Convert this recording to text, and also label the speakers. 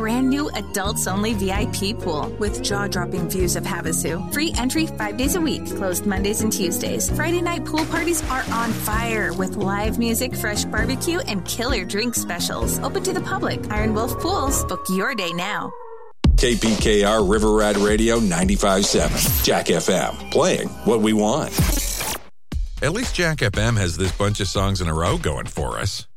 Speaker 1: brand new adults-only VIP pool with jaw-dropping views of Havasu. Free entry 5 days a week, closed Mondays and Tuesdays. Friday night pool parties are on fire with live music, fresh barbecue, and killer drink specials. Open to the public. Iron Wolf Pools. Book your day now.
Speaker 2: KPKR River Rat Radio 95.7. Jack FM. Playing what we want.
Speaker 3: At least Jack FM has this bunch of songs in a row going for us.